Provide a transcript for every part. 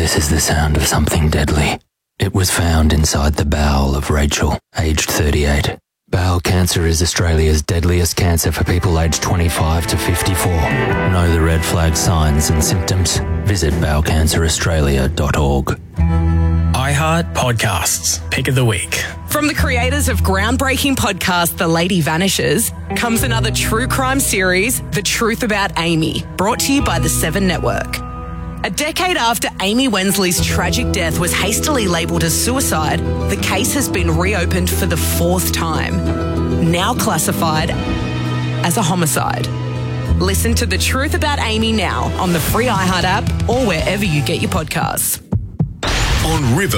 This is the sound of something deadly. It was found inside the bowel of Rachel, aged 38. Bowel cancer is Australia's deadliest cancer for people aged 25 to 54. Know the red flag signs and symptoms? Visit bowelcanceraustralia.org. iHeart Podcasts, Pick of the Week. From the creators of groundbreaking podcast The Lady Vanishes comes another true crime series, The Truth About Amy, brought to you by the Seven Network. A decade after Amy Wensley's tragic death was hastily labelled as suicide, the case has been reopened for the fourth time, now classified as a homicide. Listen to The Truth About Amy now on the free iHeart app or wherever you get your podcasts. On River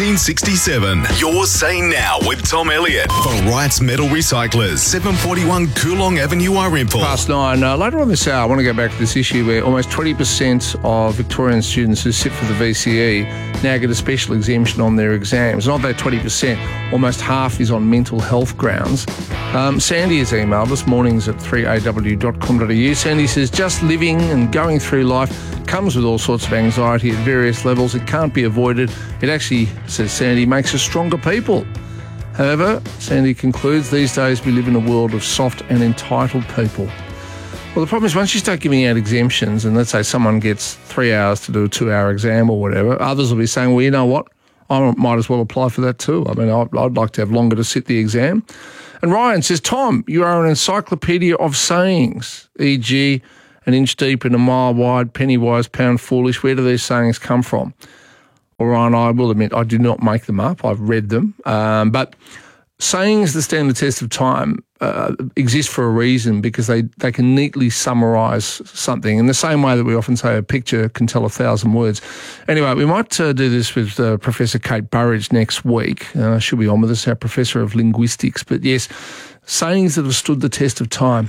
1467, you're saying now with Tom Elliott for Wright's Metal Recyclers, 741 Coolong Avenue, Arimpool. Past 9. Later on this hour, I want to go back to this issue where almost 20% of Victorian students who sit for the VCE now get a special exemption on their exams. Not that 20%, almost half is on mental health grounds. Sandy has emailed us, mornings at 3aw.com.au. Sandy says, just living and going through life comes with all sorts of anxiety at various levels. It can't be avoided. It actually, says Sandy, makes us stronger people. However, Sandy concludes, these days we live in a world of soft and entitled people. Well, the problem is once you start giving out exemptions, and let's say someone gets 3 hours to do a 2-hour exam or whatever, others will be saying, well, you know what? I might as well apply for that too. I mean, I'd like to have longer to sit the exam. And Ryan says, Tom, you are an encyclopedia of sayings, e.g., an inch deep and a mile wide, penny wise, pound foolish. Where do these sayings come from? Well, Ryan, I will admit I do not make them up. I've read them. But sayings that stand the test of time exist for a reason because they can neatly summarise something in the same way that we often say a picture can tell 1,000 words. Anyway, we might do this with Professor Kate Burridge next week. She'll be on with us, our Professor of Linguistics. But yes, sayings that have stood the test of time.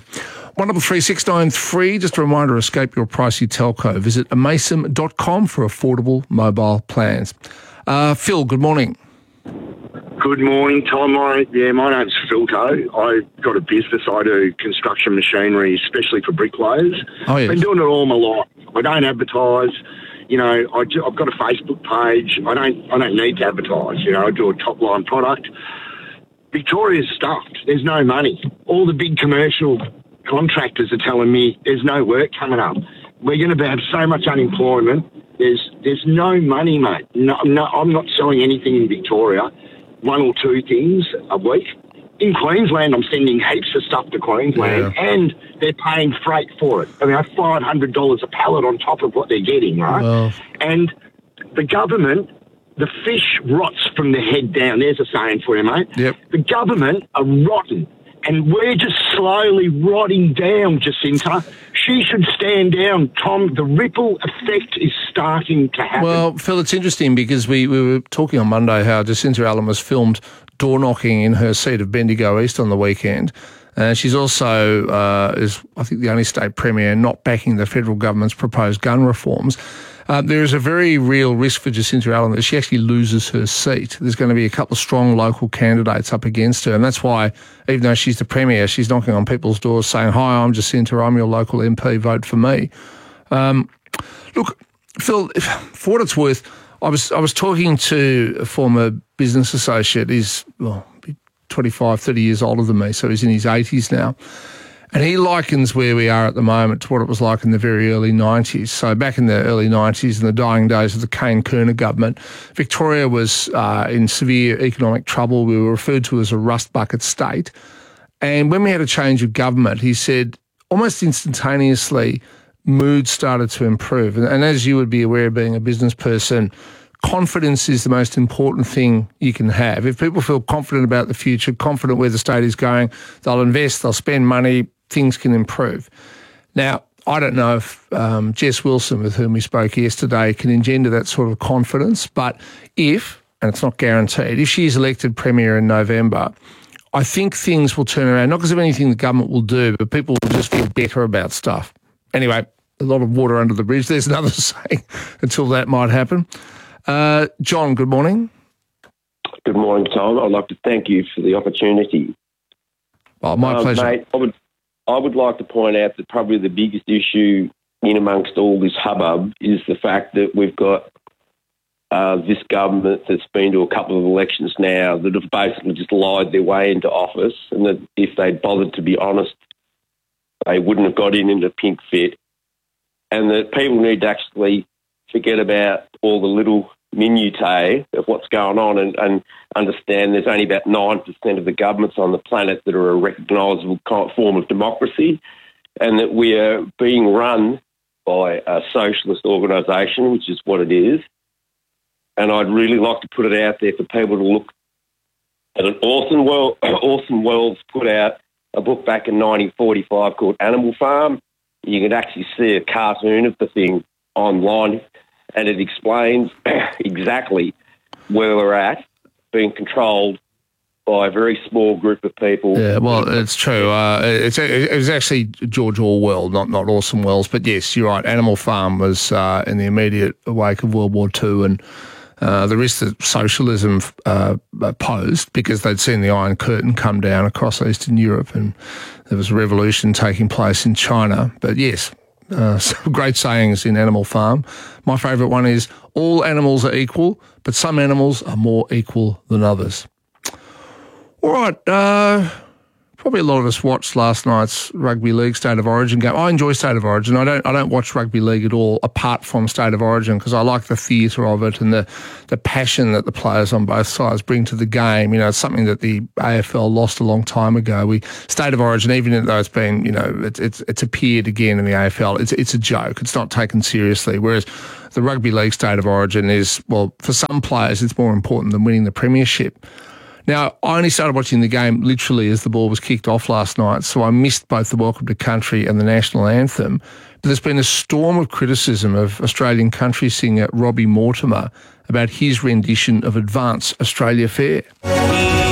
133693, just a reminder, escape your pricey telco. Visit amasem.com for affordable mobile plans. Phil, good morning. Good morning, Tom. My name's Philco. I've got a business. I do construction machinery, especially for bricklayers. Oh, yes. Been doing it all my life. I don't advertise. You know, I've got a Facebook page. I don't need to advertise. You know, I do a top-line product. Victoria's stuffed. There's no money. All the big commercial contractors are telling me there's no work coming up. We're going to have so much unemployment. There's no money, mate. No, I'm not selling anything in Victoria. 1 or 2 things a week. In Queensland, I'm sending heaps of stuff to Queensland, and they're paying freight for it. I mean, $500 a pallet on top of what they're getting, right? Well. And the government, the fish rots from the head down. There's a saying for you, mate. Yep. The government are rotten. And we're just slowly rotting down, Jacinta. She should stand down, Tom. The ripple effect is starting to happen. Well, Phil, it's interesting because we were talking on Monday how Jacinta Allen was filmed door knocking in her seat of Bendigo East on the weekend. She's also, is I think the only state premier not backing the federal government's proposed gun reforms. There is a very real risk for Jacinta Allen that she actually loses her seat. There's going to be a couple of strong local candidates up against her, and that's why, even though she's the premier, she's knocking on people's doors saying, hi, I'm Jacinta, I'm your local MP, vote for me. Look, Phil, for what it's worth, I was talking to a former business associate. He's 25, 30 years older than me, so he's in his 80s now. And he likens where we are at the moment to what it was like in the very early 90s. So back in the early 90s, in the dying days of the Kane-Kerner government, Victoria was in severe economic trouble. We were referred to as a rust bucket state. And when we had a change of government, he said almost instantaneously mood started to improve. And as you would be aware, being a business person, confidence is the most important thing you can have. If people feel confident about the future, confident where the state is going, they'll invest, they'll spend money, things can improve. Now, I don't know if Jess Wilson, with whom we spoke yesterday, can engender that sort of confidence, but if, and it's not guaranteed, if she is elected Premier in November, I think things will turn around, not because of anything the government will do, but people will just feel better about stuff. Anyway, a lot of water under the bridge. There's another saying until that might happen. John, good morning. Good morning, Tom. I'd like to thank you for the opportunity. Well, my pleasure. Mate, I would like to point out that probably the biggest issue in amongst all this hubbub is the fact that we've got this government that's been to a couple of elections now that have basically just lied their way into office, and that if they'd bothered to be honest, they wouldn't have got into pink fit, and that people need to actually forget about all the little minutiae of what's going on and understand there's only about 9% of the governments on the planet that are a recognisable form of democracy, and that we are being run by a socialist organisation, which is what it is. And I'd really like to put it out there for people to look at it. Orson Welles put out a book back in 1945 called Animal Farm. You can actually see a cartoon of the thing online, and it explains exactly where we're at, being controlled by a very small group of people. Yeah, well, it's true. It was actually George Orwell, not Orson Welles. But yes, you're right. Animal Farm was in the immediate wake of World War II, and the risk that socialism posed, because they'd seen the Iron Curtain come down across Eastern Europe, and there was a revolution taking place in China. But yes, some great sayings in Animal Farm. My favourite one is, all animals are equal, but some animals are more equal than others. All right, probably a lot of us watched last night's Rugby League State of Origin game. I enjoy State of Origin. I don't watch rugby league at all apart from State of Origin, because I like the theatre of it and the passion that the players on both sides bring to the game. You know, it's something that the AFL lost a long time ago. State of Origin, even though it's been, it's appeared again in the AFL, it's a joke. It's not taken seriously. Whereas the Rugby League State of Origin is, well, for some players, it's more important than winning the premiership. Now, I only started watching the game literally as the ball was kicked off last night, so I missed both the Welcome to Country and the national anthem. But there's been a storm of criticism of Australian country singer Robbie Mortimer about his rendition of Advance Australia Fair.